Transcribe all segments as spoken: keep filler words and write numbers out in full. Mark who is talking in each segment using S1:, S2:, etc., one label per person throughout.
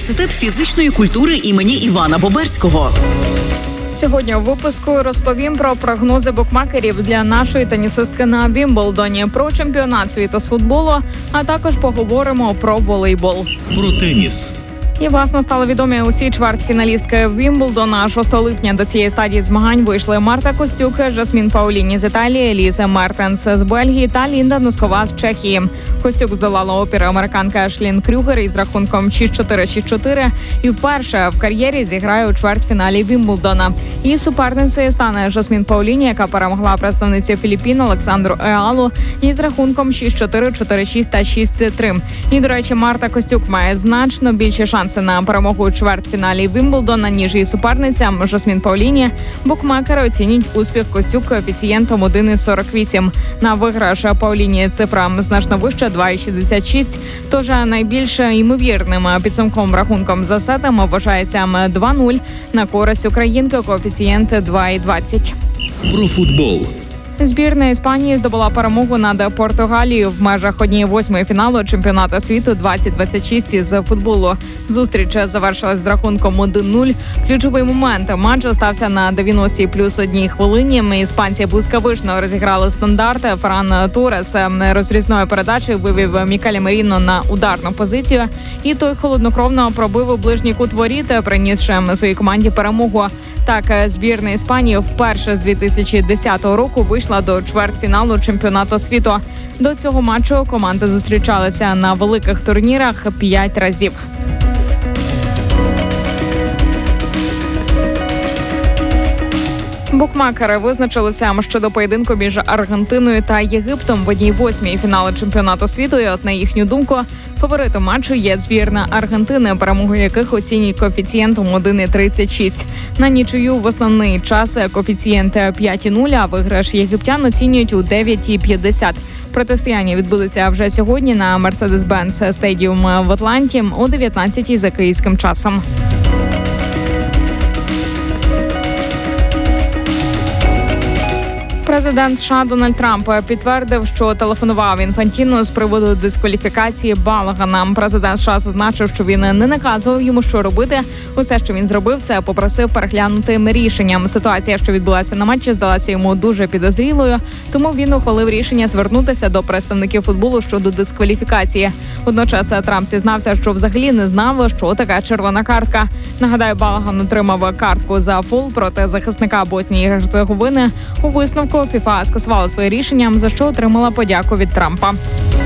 S1: Університет фізичної культури імені Івана Боберського.
S2: Сьогодні у випуску розповім про прогнози букмекерів для нашої тенісистки на Вімблдоні, про чемпіонат світу з футболу, а також поговоримо про волейбол.
S3: Про теніс.
S2: І, власне, стали відомі усі чвертьфіналістки Вімблдона. шостого липня до цієї стадії змагань вийшли Марта Костюк, Жасмін Пауліні з Італії, Ліза Мертенс з Бельгії та Лінда Носкова з Чехії. Костюк здолала опір американки Ешлін Крюгер із рахунком шість чотири - шість чотири і вперше в кар'єрі зіграє у чвертьфіналі Вімблдона. Її суперницею стане Жасмін Пауліні, яка перемогла представницю Філіппін Олександру Еалу із рахунком шість чотири, чотири шість та шість три. І, до речі, Марта Костюк має значно більше шанси на перемогу у чвертьфіналі Вімблдона, ніж її суперниця Жасмін Пауліні. Букмекери оцінюють успіх Костюк коефіцієнтом один цілих сорок вісім. На виграш Пауліні цифра значно вища – два цілих шістдесят шість. Тож найбільш ймовірним підсумковим рахунком за сетом вважається два нуль на користь українки, коефіцієнт два цілих двадцять.
S3: Про футбол.
S2: Збірна Іспанії здобула перемогу над Португалією в межах однієї восьмої фіналу чемпіонату світу двадцять двадцять шість із футболу. Зустріч завершилась з рахунком один нуль. Ключовий момент матчу стався на дев'яностій плюс одній хвилині. Іспанці блискавично розіграли стандарт. Ферран Торес розрізною передачею вивів Мікеля Меріно на ударну позицію. І той холоднокровно пробив у ближній кут воріт, принісши своїй команді перемогу. Так, збірна Іспанії вперше з дві тисячі десятого року вийшла до чвертьфіналу чемпіонату світу. До цього матчу команди зустрічалися на великих турнірах п'ять разів. Букмекери визначилися щодо поєдинку між Аргентиною та Єгиптом в одній восьмій фіналу чемпіонату світу. І от, на їхню думку, фаворитом матчу є збірна Аргентини, перемогу яких оцінюють коефіцієнтом один цілих тридцять шість. На нічию в основний час коефіцієнт п'ять нуль, а виграш єгиптян оцінюють у дев'ять цілих п'ятдесят. Протистояння відбудеться вже сьогодні на Mercedes-Benz Stadium в Атланті о дев'ятнадцятій за київським часом. Президент США Дональд Трамп підтвердив, що телефонував Інфантіно з приводу дискваліфікації Балагана. Президент США зазначив, що він не наказував йому, що робити. Усе, що він зробив, це попросив переглянути рішення. Ситуація, що відбулася на матчі, здалася йому дуже підозрілою, тому він ухвалив рішення звернутися до представників футболу щодо дискваліфікації. Водночас Трамп зізнався, що взагалі не знав, що така червона картка. Нагадаю, Балаган отримав картку за фол проти захисника Боснії і Герцеговини. У висновку ФІФА скасувала своє рішення, за що отримала подяку від Трампа.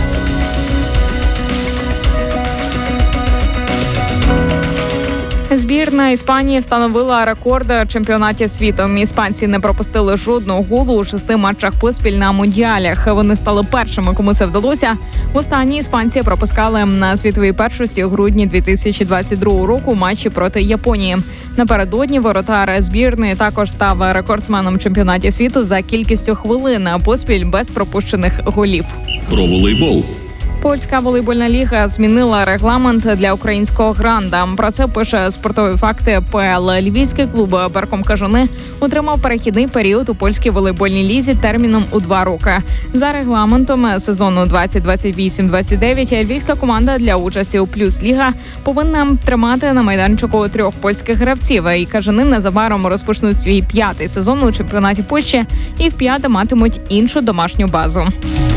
S2: Збірна Іспанії встановила рекорд чемпіонатів світу. Іспанці не пропустили жодного голу у шести матчах поспіль на Мундіалях. Вони стали першими, кому це вдалося. Останні іспанці пропускали на світовій першості у грудні дві тисячі двадцять другого року матчі проти Японії. Напередодні воротар збірної також став рекордсменом чемпіонатів світу за кількістю хвилин поспіль без пропущених голів.
S3: Про волейбол.
S2: Польська волейбольна ліга змінила регламент для українського гранда. Про це пише спортові факти ПЛ. Львівський клуб «Берком Кажани» отримав перехідний період у польській волейбольній лізі терміном у два роки. За регламентом сезону двадцять двадцять вісім двадцять дев'ять львівська команда для участі у Плюс-ліга повинна тримати на майданчику трьох польських гравців. І Кажани незабаром розпочнуть свій п'ятий сезон у чемпіонаті Польщі і вп'яте матимуть іншу домашню базу.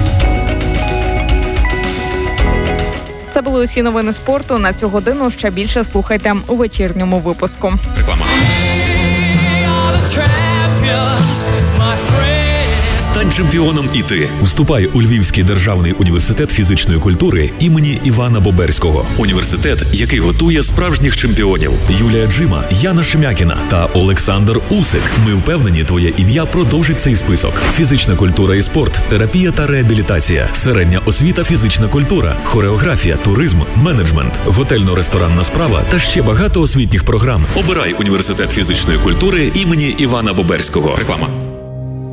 S2: Це були усі новини спорту. На цю годину ще більше слухайте у вечірньому випуску.
S3: Реклама. Стань чемпіоном і ти. Вступай у Львівський державний університет фізичної культури імені Івана Боберського. Університет, який готує справжніх чемпіонів. Юлія Джима, Яна Шемякіна та Олександр Усик. Ми впевнені, твоє ім'я продовжить цей список. Фізична культура і спорт, терапія та реабілітація, середня освіта, фізична культура, хореографія, туризм, менеджмент, готельно-ресторанна справа та ще багато освітніх програм. Обирай університет фізичної культури імені Івана Боберського. Реклама.